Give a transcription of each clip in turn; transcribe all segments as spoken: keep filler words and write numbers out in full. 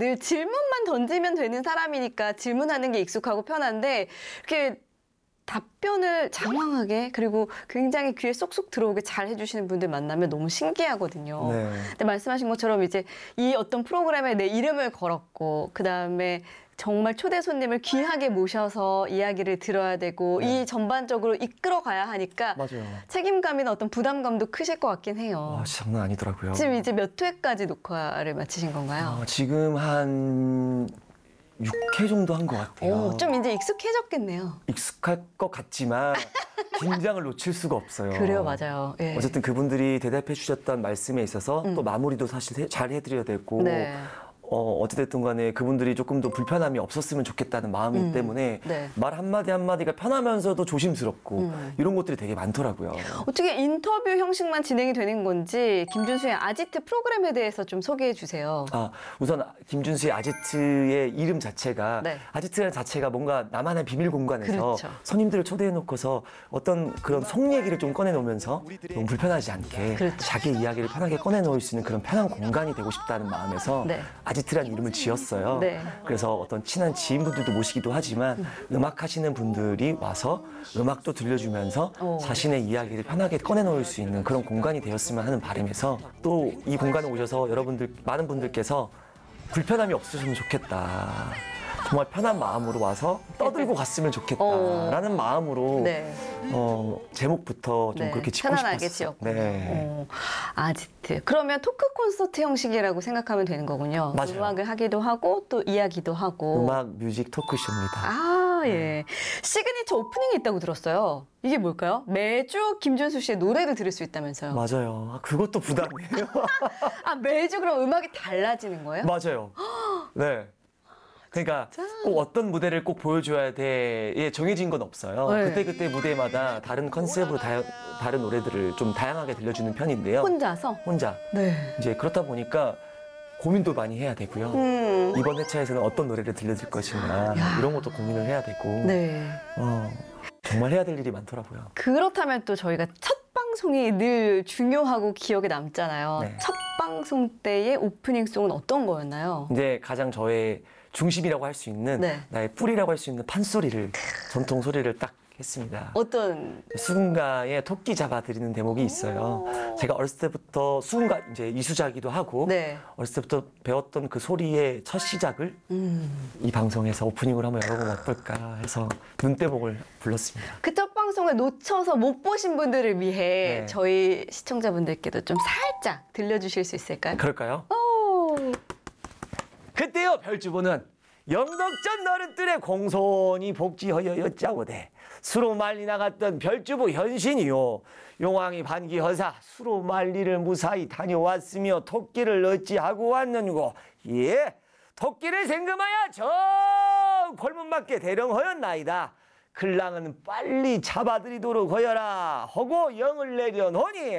늘 질문만 던지면 되는 사람이니까 질문하는 게 익숙하고 편한데 이렇게 답변을 장황하게 그리고 굉장히 귀에 쏙쏙 들어오게 잘 해주시는 분들 만나면 너무 신기하거든요. 네. 근데 말씀하신 것처럼 이제 이 어떤 프로그램에 내 이름을 걸었고 그 다음에 정말 초대 손님을 귀하게 모셔서 이야기를 들어야 되고 네. 이 전반적으로 이끌어 가야 하니까 맞아요. 책임감이나 어떤 부담감도 크실 것 같긴 해요. 와, 진짜 장난 아니더라고요. 지금 이제 몇 회까지 녹화를 마치신 건가요? 어, 지금 한 육 회 정도 한 것 같아요. 오, 좀 이제 익숙해졌겠네요. 익숙할 것 같지만 긴장을 놓칠 수가 없어요. 그래요, 맞아요. 예. 어쨌든 그분들이 대답해 주셨던 말씀에 있어서 음. 또 마무리도 사실 해- 잘 해드려야 되고 네. 어, 어찌됐든 간에 그분들이 조금 더 불편함이 없었으면 좋겠다는 마음이 음. 때문에 네. 말 한마디 한마디가 편하면서도 조심스럽고 음. 이런 것들이 되게 많더라고요. 어떻게 인터뷰 형식만 진행이 되는 건지 김준수의 아지트 프로그램에 대해서 좀 소개해 주세요. 아, 우선 김준수의 아지트의 이름 자체가 네. 아지트 자체가 뭔가 나만의 비밀 공간에서 그렇죠. 손님들을 초대해 놓고서 어떤 그런 속 얘기를 좀 꺼내 놓으면서 너무 불편하지 않게 그렇죠. 자기 이야기를 편하게 꺼내 놓을 수 있는 그런 편한 공간이 되고 싶다는 마음에서 네. 아지트라는 이름을 지었어요. 네. 그래서 어떤 친한 지인분들도 모시기도 하지만 음악 하시는 분들이 와서 음악도 들려주면서 오. 자신의 이야기를 편하게 꺼내 놓을 수 있는 그런 공간이 되었으면 하는 바람에서 또 이 공간에 오셔서 여러분들 많은 분들께서 불편함이 없으시면 좋겠다. 정말 편한 마음으로 와서 떠들고 갔으면 좋겠다라는 마음으로 네. 어, 제목부터 좀 네, 그렇게 짓고 편안하게 싶었어요. 지었고. 네. 어, 아지트. 그러면 토크 콘서트 형식이라고 생각하면 되는 거군요. 맞아요. 음악을 하기도 하고 또 이야기도 하고. 음악, 뮤직, 토크쇼입니다. 아, 예. 시그니처 오프닝이 있다고 들었어요. 이게 뭘까요? 매주 김준수 씨의 노래를 들을 수 있다면서요. 맞아요. 아, 그것도 부담이에요. 아, 매주 그럼 음악이 달라지는 거예요? 맞아요. 네. 그러니까 꼭 어떤 무대를 꼭 보여줘야 돼에 정해진 건 없어요. 네. 그때그때 무대마다 다른 컨셉으로 다, 다른 노래들을 좀 다양하게 들려주는 편인데요. 혼자서? 혼자. 네. 이제 그렇다 보니까 고민도 많이 해야 되고요. 음. 이번 회차에서는 어떤 노래를 들려줄 것인가 야. 이런 것도 고민을 해야 되고 네. 어, 정말 해야 될 일이 많더라고요. 그렇다면 또 저희가 첫 방송이 늘 중요하고 기억에 남잖아요. 네. 첫 방송 때의 오프닝송은 어떤 거였나요? 이제 가장 저의 중심이라고 할 수 있는 네. 나의 뿌리라고 할 수 있는 판소리를 전통 소리를 딱 했습니다. 어떤? 수군가에 토끼 잡아드리는 대목이 있어요. 제가 어렸을 때부터 수군가 이제 이수자기도 하고 네. 어렸을 때부터 배웠던 그 소리의 첫 시작을 음. 이 방송에서 오프닝으로 한번 열어보면 어떨까 해서 눈대목을 불렀습니다. 그 첫 방송을 놓쳐서 못 보신 분들을 위해 네. 저희 시청자분들께도 좀 살짝 들려주실 수 있을까요? 그럴까요? 오. 그때요 별주부는 영덕전 너른들의 공손히 복지하여 여짜오되 수로 말리 나갔던 별주부 현신이요 용왕이 반기허사 수로 말리를 무사히 다녀왔으며 토끼를 어찌하고 왔는고 예 토끼를 생금하여 저 골문밖에 대령하였나이다. 글랑은 빨리 잡아들이도록 하여라 하고 영을 내려놓으니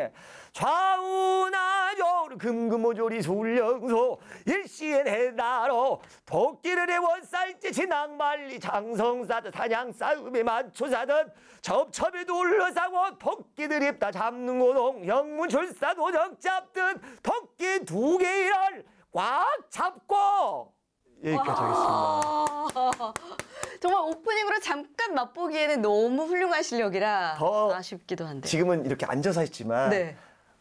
좌우나 조르 금금오조리 술령소 일시에 내다로 토끼를 해원쌀지 진앙말리 장성사듯 사냥싸움에 맞춰사듯 첩첩에 둘러싸고 토끼들 입다 잡는 고동 영문출사 도적 잡듯 토끼 두 개를 꽉 잡고 여기까지 하겠습니다. 정말 오프닝으로 잠깐 맛보기에는 너무 훌륭한 실력이라 더 아쉽기도 한데. 지금은 이렇게 앉아서 했지만 네.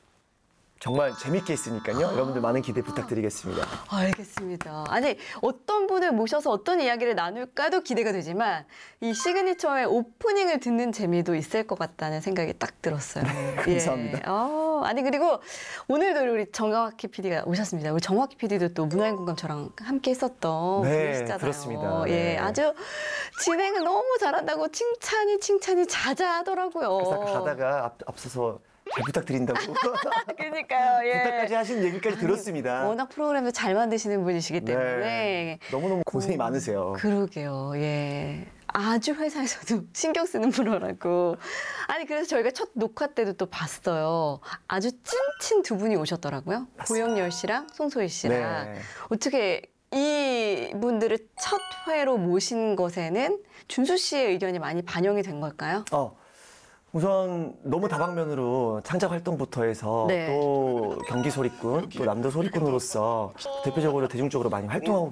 정말 재밌게 했으니까요. 여러분들 많은 기대 부탁드리겠습니다. 알겠습니다. 아니 어떤 분을 모셔서 어떤 이야기를 나눌까도 기대가 되지만 이 시그니처의 오프닝을 듣는 재미도 있을 것 같다는 생각이 딱 들었어요. 감사합니다. 예. 어, 아니 그리고 오늘도 우리 정확히 피디가 오셨습니다. 우리 정확히 피디도 또 문화인 공감 저랑 함께 했었던 네, 분이시잖아요. 그렇습니다. 예, 네. 아주 진행을 너무 잘한다고 칭찬이 칭찬이 자자하더라고요. 그래서 아까 가다가 앞, 앞서서 잘 부탁드린다고 그러니까요. 예. 부탁까지 하시는 얘기까지 들었습니다. 워낙 프로그램도 잘 만드시는 분이시기 때문에 네. 너무너무 고생이 음, 많으세요. 그러게요. 예. 아주 회사에서도 신경 쓰는 프로라고. 아니 그래서 저희가 첫 녹화 때도 또 봤어요. 아주 찐친 두 분이 오셨더라고요. 고영열 씨랑 송소희 씨랑. 네. 어떻게 이분들을 첫 회로 모신 것에는 준수 씨의 의견이 많이 반영이 된 걸까요? 어, 우선 너무 다방면으로 창작 활동부터 해서 네. 또 경기 소리꾼, 또 남도 소리꾼으로서 대표적으로 대중적으로 많이 활동하고